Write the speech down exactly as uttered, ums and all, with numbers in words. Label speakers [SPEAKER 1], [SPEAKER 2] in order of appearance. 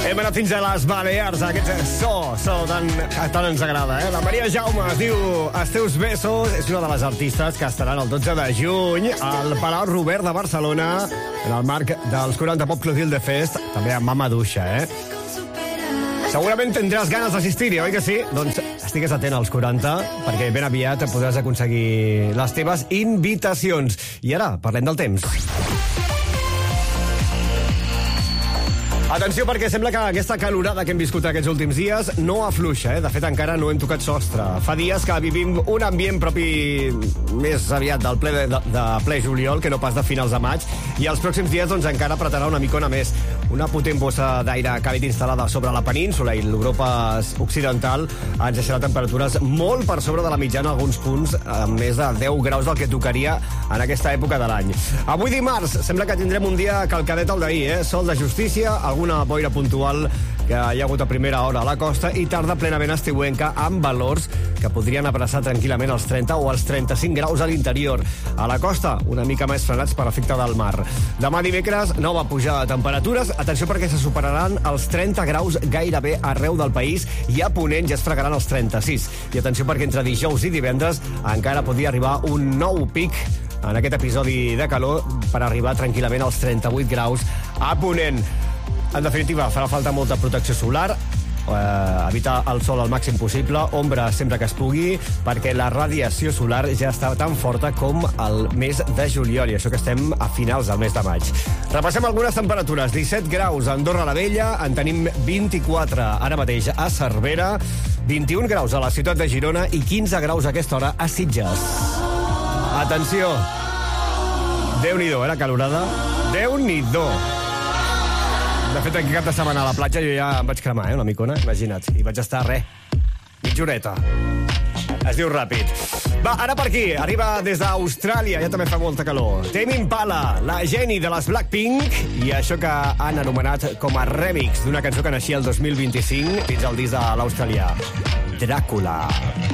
[SPEAKER 1] Hem anat fins a les Balears, aquest so, so tan, tan ens agrada, eh? La Maria Jaume es diu Els teus besos, és una de les artistes que estaran el dotze de juny al Palau Robert de Barcelona en el marc dels quaranta Pop Clotilde Fest, també amb Mama Duixa, eh? Segurament tindràs ganes d'assistir-hi, oi que sí? Doncs estigues atent als quaranta, perquè ben aviat podràs aconseguir les teves invitacions. I ara, parlem del temps. Atenció, perquè sembla que aquesta calorada que hem viscut aquests últims dies no afluixa, eh? De fet, encara no hem tocat sostre. Fa dies que vivim un ambient propi més aviat del ple de, de, de ple juliol que no pas de finals de maig, i els pròxims dies doncs, encara apretarà una micona més. Una potent bossa d'aire càlid instal·lada sobre la península i l'Europa occidental ens deixarà temperatures molt per sobre de la mitjana, alguns punts amb més de deu graus del que tocaria en aquesta època de l'any. Avui dimarts sembla que tindrem un dia calcadet al d'ahir, eh? Sol de justícia, alguna boira puntual que hi ha hagut a primera hora a la costa i tarda plenament estiuenca amb valors que podrien abraçar tranquil·lament els trenta o els trenta-cinc graus a l'interior. A la costa, una mica més frenats per efecte del mar. Demà dimecres, nova pujada de temperatures. Atenció, perquè se superaran els trenta graus gairebé arreu del país i a Ponent ja es fregaran els trenta-sis. I atenció, perquè entre dijous i divendres encara podria arribar un nou pic en aquest episodi de calor per arribar tranquil·lament als trenta-vuit graus a Ponent. En definitiva, farà falta molta protecció solar, eh, evitar el sol al màxim possible, ombra sempre que es pugui, perquè la radiació solar ja està tan forta com el mes de juliol, i això que estem a finals del mes de maig. Repassem algunes temperatures. disset graus a Andorra la Vella, en tenim vint-i-quatre ara mateix a Cervera, vint-i-un graus a la ciutat de Girona i quinze graus a aquesta hora a Sitges. Atenció! Déu-n'hi-do, eh, la calorada? Déu-n'hi-do! De fet, aquí cap de setmana a la platja jo ja em vaig cremar, eh, una micona, imagina't. I vaig estar, res, mitja horeta. Es diu ràpid. Va, ara per aquí, arriba des d'Austràlia, ja també fa molta calor. Tame Impala, la geni de les Blackpink, i això que han anomenat com a remix d'una cançó que naixia el dos mil vint-i-cinc fins al disc de l'australià, Dràcula.